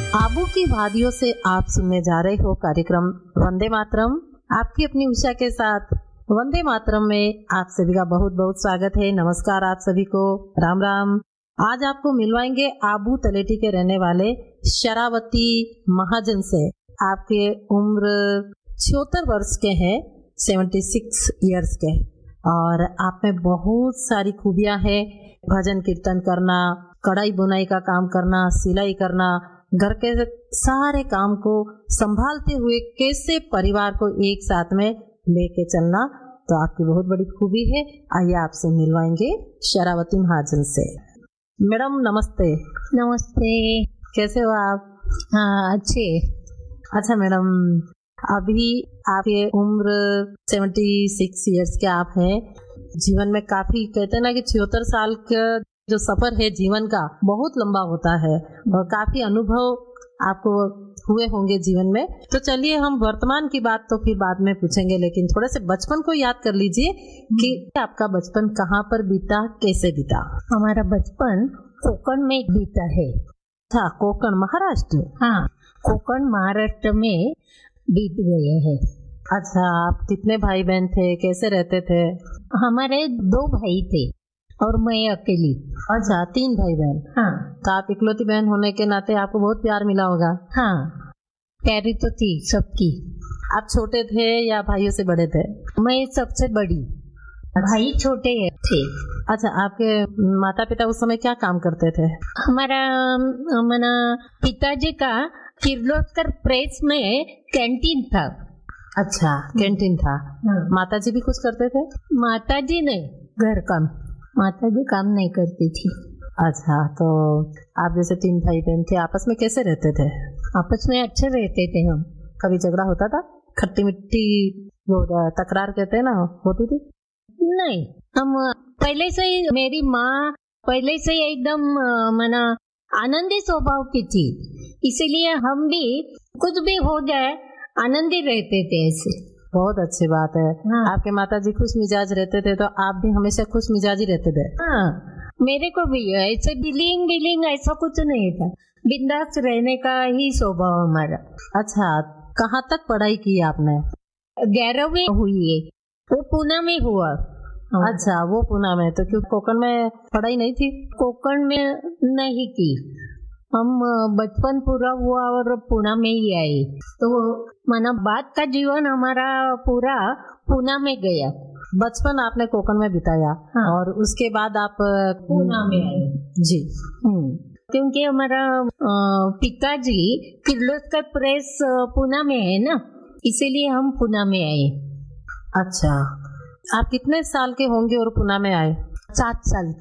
आबू की वादियों से आप सुनने जा रहे हो कार्यक्रम वंदे मातरम। आपकी अपनी उषा के साथ वंदे मातरम में आप सभी का बहुत बहुत स्वागत है। नमस्कार आप सभी को, राम राम। आज आपको मिलवाएंगे आबू तलेटी के रहने वाले शरावती महाजन से। आपके उम्र 76 वर्ष के हैं, 76 इयर्स के, और आप में बहुत सारी खूबियां हैं। भजन कीर्तन करना, कढ़ाई बुनाई का काम करना, सिलाई करना, घर के सारे काम को संभालते हुए कैसे परिवार को एक साथ में लेके चलना, तो आपकी बहुत बड़ी खूबी है। आइए आपसे मिलवाएंगे शरावती महाजन से। मैडम नमस्ते। नमस्ते। कैसे हो आप? हाँ, अच्छे। अच्छा मैडम, अभी आपकी उम्र 76 इयर्स के आप हैं। जीवन में काफी, कहते हैं ना कि 76 साल का जो सफर है जीवन का बहुत लंबा होता है और काफी अनुभव आपको हुए होंगे जीवन में। तो चलिए हम वर्तमान की बात तो फिर बाद में पूछेंगे, लेकिन थोड़े से बचपन को याद कर लीजिए कि आपका बचपन कहाँ पर बीता, कैसे बीता? हमारा बचपन कोकण में बीता है। था कोकण, महाराष्ट्र? हाँ, कोकण महाराष्ट्र में बीत गए हैं। अच्छा, आप कितने भाई बहन थे, कैसे रहते थे? हमारे 2 भाई थे और मैं अकेली। अच्छा, 3 भाई बहन। हाँ। तो आप इकलौती बहन होने के नाते आपको बहुत प्यार मिला होगा। हाँ, प्यारी तो थी सबकी। आप छोटे थे या भाइयों से बड़े थे? मैं सबसे बड़ी। भाई छोटे थे। अच्छा, आपके माता पिता उस समय क्या काम करते थे? हमारा मना पिताजी का किर्लोस्कर प्रेस में कैंटीन था। अच्छा, कैंटीन था। हाँ। माताजी भी कुछ करते थे? माताजी ने घर काम, माताजी काम नहीं करती थी। अच्छा, तो आप जैसे 3 भाई बहन थे, आपस में कैसे रहते थे? आपस में अच्छे रहते थे हम। कभी झगड़ा होता था? खट्टी मिट्टी वो तकरार कहते हैं ना, होती थी? नहीं, हम पहले से ही, मेरी माँ पहले से ही एकदम मना आनंदी स्वभाव की थी, इसीलिए हम भी कुछ भी हो जाए आनंदी रहते थे ऐसे। बहुत अच्छी बात है। हाँ। आपके माताजी खुश मिजाज रहते थे तो आप भी हमेशा खुश मिजाज ही रहते थे? हाँ, मेरे को भी ऐसे बिलिंग ऐसा कुछ नहीं था, बिंदास रहने का ही स्वभाव हमारा। अच्छा, कहाँ तक पढ़ाई की आपने? 11वीं हुई है, वो पुणे में हुआ। अच्छा, वो पुणे में, तो क्यों कोकण में पढ़ाई नहीं थी? कोकण में नहीं की, हम बचपन पूरा हुआ और पुणे में ही आए, तो माना बाद का जीवन हमारा पूरा पुणे में गया। बचपन आपने कोकण में बिताया। हाँ। और उसके बाद आप पुणे में आए। जी। क्योंकि हमारा पिताजी किर्लोस्कर प्रेस पुणे में है ना, इसीलिए हम पुणे में आए। अच्छा, आप कितने साल के होंगे और पुणे में आए? 7 साल।